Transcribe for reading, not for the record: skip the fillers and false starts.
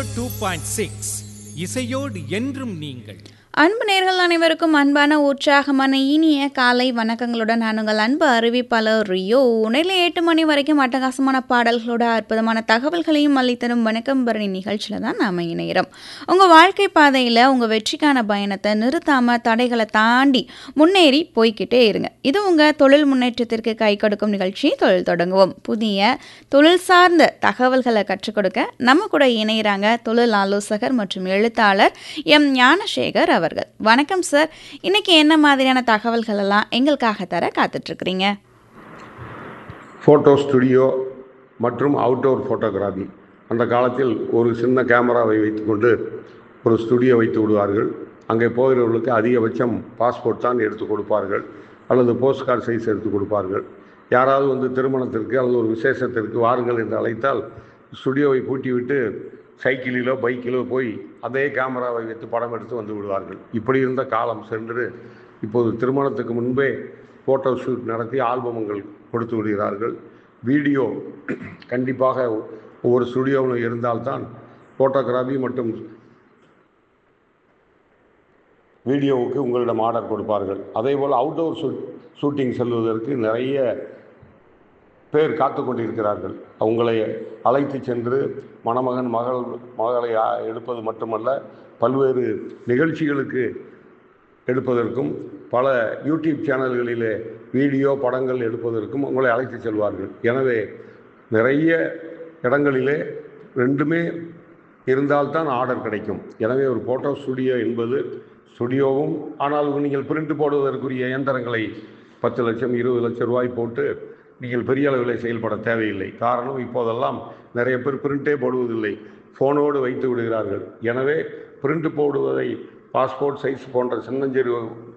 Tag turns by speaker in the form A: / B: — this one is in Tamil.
A: 2.6 இசையோடு என்றும் நீங்கள்.
B: அன்பு நேர்கள் அனைவருக்கும் அன்பான உற்சாகமான இனிய காலை வணக்கங்களுடன் நான் உங்கள் அன்பு அறிவிப்பாளர் ரியோ. உணர்ல 8 மணி வரைக்கும் அட்டகாசமான பாடல்களோட அற்புதமான தகவல்களையும் அள்ளித்தரும் வணக்கம் பரணி நிகழ்ச்சியில் தான் நாம் இணைகிறோம். உங்கள் வாழ்க்கை பாதையில் உங்கள் வெற்றிக்கான பயணத்தை நிறுத்தாமல் தடைகளை தாண்டி முன்னேறி போய்கிட்டே இருங்க. இது உங்கள் தொழில் முன்னேற்றத்திற்கு கை கொடுக்கும் நிகழ்ச்சி தொழில் தொடங்குவோம். புதிய தொழில் சார்ந்த தகவல்களை கற்றுக் கொடுக்க நம்ம கூட இணைகிறாங்க தொழில் ஆலோசகர் மற்றும் எழுத்தாளர் எம் ஞானசேகர் அவர்கள். வணக்கம் சார். இன்னைக்கு என்ன மாதிரியான தகவல்கள் எல்லாம் எங்களுக்காக தர காத்துட்டு இருக்கிறீங்க?
C: ஃபோட்டோ ஸ்டுடியோ மற்றும் அவுட்டோர் ஃபோட்டோகிராஃபி. அந்த காலத்தில் ஒரு சின்ன கேமராவை வைத்துக்கொண்டு ஒரு ஸ்டுடியோ வைத்து விடுவார்கள். அங்கே போகிறவர்களுக்கு அதிகபட்சம் பாஸ்போர்ட் தான் எடுத்து கொடுப்பார்கள் அல்லது போஸ்ட் கார்டு சைஸ் எடுத்து கொடுப்பார்கள். யாராவது வந்து திருமணத்திற்கு அல்லது ஒரு விசேஷத்திற்கு வாருங்கள் என்று அழைத்தால் ஸ்டுடியோவை பூட்டிவிட்டு சைக்கிளிலோ பைக்கிலோ போய் அதே கேமராவை வைத்து படம் எடுத்து வந்து விடுவார்கள். இப்படி இருந்த காலம் சென்று இப்போது திருமணத்துக்கு முன்பே ஃபோட்டோ ஷூட் நடத்தி ஆல்பங்கள் கொடுத்து விடுகிறார்கள். வீடியோ கண்டிப்பாக ஒவ்வொரு ஸ்டுடியோவில் இருந்தால்தான் ஃபோட்டோகிராஃபி மற்றும் வீடியோவுக்கு உங்களிடம் ஆர்டர் கொடுப்பார்கள். அதேபோல் அவுட்டோர் ஷூட்டிங் செல்வதற்கு நிறைய பேர் காத்து கொண்டிருக்கிறார்கள். அவங்களை அழைத்து சென்று மணமகன் மகளை எடுப்பது மட்டுமல்ல, பல்வேறு நிகழ்ச்சிகளுக்கு எடுப்பதற்கும் பல யூடியூப் சேனல்களிலே வீடியோ படங்கள் எடுப்பதற்கும் உங்களை அழைத்து செல்வார்கள். எனவே நிறைய இடங்களிலே ரெண்டுமே இருந்தால்தான் ஆர்டர் கிடைக்கும். எனவே ஒரு ஃபோட்டோ ஸ்டுடியோ என்பது ஸ்டுடியோவும், ஆனால் நீங்கள் பிரிண்ட் போடுவதற்குரிய இயந்திரங்களை 10 லட்சம் 20 லட்சம் ரூபாய் போட்டு நீங்கள் பெரிய அளவில் செயல்பட தேவையில்லை. காரணம், இப்போதெல்லாம் நிறைய பேர் பிரிண்டே போடுவதில்லை, ஃபோனோடு வைத்து விடுகிறார்கள். எனவே பிரிண்ட் போடுவதை பாஸ்போர்ட் சைஸ் போன்ற சின்னஞ்சிறு